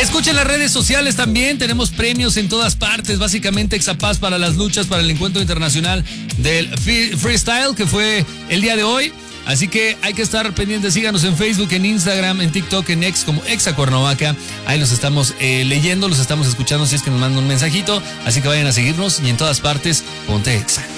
Escuchen las redes sociales también, tenemos premios en todas partes, básicamente Exapaz para las luchas para el encuentro internacional del freestyle que fue el día de hoy. Así que hay que estar pendientes, síganos en Facebook, en Instagram, en TikTok, en X como Exacuernavaca. Ahí los estamos leyendo, los estamos escuchando si es que nos mandan un mensajito. Así que vayan a seguirnos y en todas partes, ponte Exa.